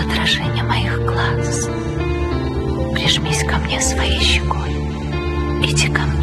отражение моих глаз. Прижмись ко мне своей щекой, иди ко мне.